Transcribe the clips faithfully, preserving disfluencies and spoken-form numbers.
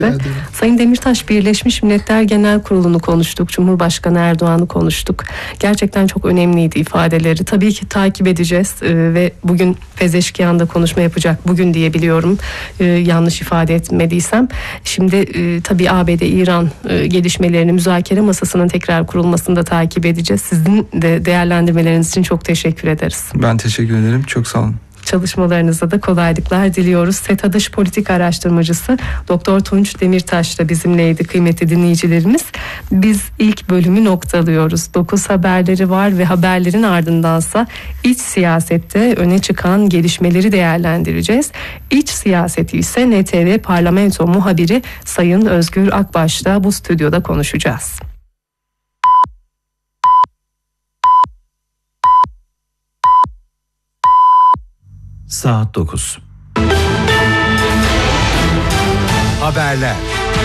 Sayın Demirtaş, Birleşmiş Milletler Genel Kurulu'nu konuştuk, Cumhurbaşkanı Erdoğan'ı konuştuk. Gerçekten çok önemliydi ifadeleri. Tabii ki takip edeceğiz ee, ve bugün Pezeşkiyan'da konuşma yapacak. Bugün diye biliyorum, ee, yanlış ifade etmediysem. Şimdi e, tabii A B D-İran e, gelişmelerini, müzakere masasının tekrar kurulmasını da takip edeceğiz. Sizin de değerlendirmeleriniz için çok teşekkür ederiz. Ben teşekkür ederim. Çok sağ olun. Çalışmalarınızda da kolaylıklar diliyoruz. SETA Dış Politika Araştırmacısı Doktor Tunç Demirtaş da bizimleydi kıymetli dinleyicilerimiz. Biz ilk bölümü noktalıyoruz. dokuz haberleri var ve haberlerin ardındansa iç siyasette öne çıkan gelişmeleri değerlendireceğiz. İç siyaseti ise N T V Parlamento muhabiri Sayın Özgür Akbaş'la bu stüdyoda konuşacağız. Saat dokuz. Haberler.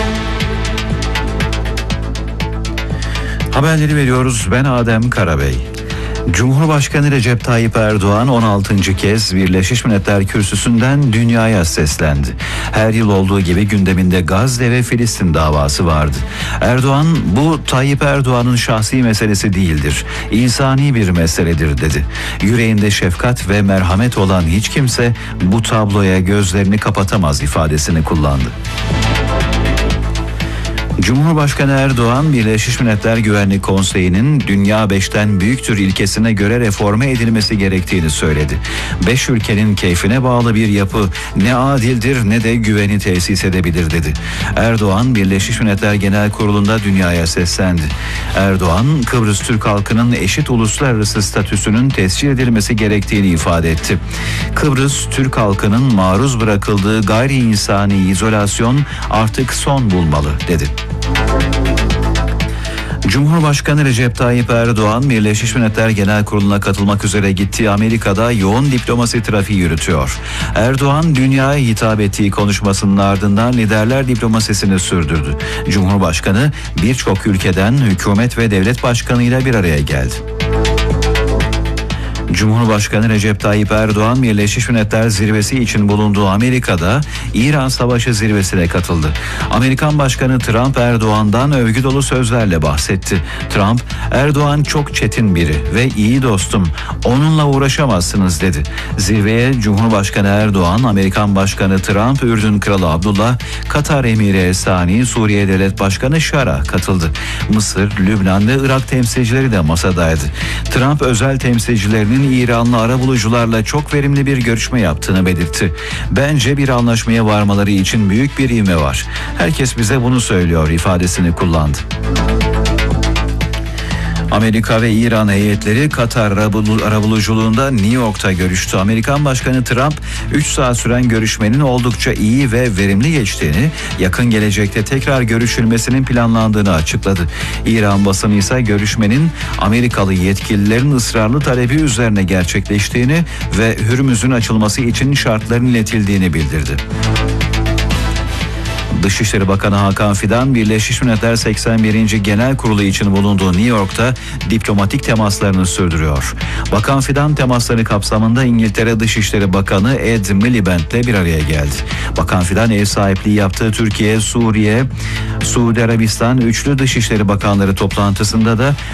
Haberleri veriyoruz. Ben Adem Karabey. Cumhurbaşkanı Recep Tayyip Erdoğan on altıncı kez Birleşmiş Milletler Kürsüsü'nden dünyaya seslendi. Her yıl olduğu gibi gündeminde Gazze ve Filistin davası vardı. Erdoğan, bu Tayyip Erdoğan'ın şahsi meselesi değildir, insani bir meseledir dedi. Yüreğinde şefkat ve merhamet olan hiç kimse bu tabloya gözlerini kapatamaz ifadesini kullandı. Cumhurbaşkanı Erdoğan, Birleşmiş Milletler Güvenlik Konseyi'nin Dünya beşten büyüktür ilkesine göre reforme edilmesi gerektiğini söyledi. Beş ülkenin keyfine bağlı bir yapı ne adildir ne de güveni tesis edebilir dedi. Erdoğan, Birleşmiş Milletler Genel Kurulu'nda dünyaya seslendi. Erdoğan, Kıbrıs Türk halkının eşit uluslararası statüsünün tescil edilmesi gerektiğini ifade etti. Kıbrıs Türk halkının maruz bırakıldığı gayri insani izolasyon artık son bulmalı dedi. Cumhurbaşkanı Recep Tayyip Erdoğan, Birleşmiş Milletler Genel Kurulu'na katılmak üzere gittiği Amerika'da yoğun diplomasi trafiği yürütüyor. Erdoğan, dünyaya hitap ettiği konuşmasının ardından liderler diplomasisini sürdürdü. Cumhurbaşkanı birçok ülkeden hükümet ve devlet başkanıyla bir araya geldi. Cumhurbaşkanı Recep Tayyip Erdoğan, Birleşmiş Milletler Zirvesi için bulunduğu Amerika'da İran Savaşı Zirvesi'ne katıldı. Amerikan Başkanı Trump, Erdoğan'dan övgü dolu sözlerle bahsetti. Trump, Erdoğan çok çetin biri ve iyi dostum, onunla uğraşamazsınız dedi. Zirveye Cumhurbaşkanı Erdoğan, Amerikan Başkanı Trump, Ürdün Kralı Abdullah, Katar Emiri Esani, Suriye Devlet Başkanı Şara katıldı. Mısır, Lübnan ve Irak temsilcileri de masadaydı. Trump, özel temsilcilerinin İranlı arabulucularla çok verimli bir görüşme yaptığını belirtti. Bence bir anlaşmaya varmaları için büyük bir ivme var. Herkes bize bunu söylüyor ifadesini kullandı. Amerika ve İran heyetleri Katar arabuluculuğunda New York'ta görüştü. Amerikan Başkanı Trump, üç saat süren görüşmenin oldukça iyi ve verimli geçtiğini, yakın gelecekte tekrar görüşülmesinin planlandığını açıkladı. İran basını ise görüşmenin Amerikalı yetkililerin ısrarlı talebi üzerine gerçekleştiğini ve Hürmüz'ün açılması için şartların iletildiğini bildirdi. Dışişleri Bakanı Hakan Fidan, Birleşmiş Milletler seksen birinci Genel Kurulu için bulunduğu New York'ta diplomatik temaslarını sürdürüyor. Bakan Fidan, temasları kapsamında İngiltere Dışişleri Bakanı Ed Miliband'le bir araya geldi. Bakan Fidan, ev sahipliği yaptığı Türkiye, Suriye, Suudi Arabistan üçlü Dışişleri Bakanları toplantısında da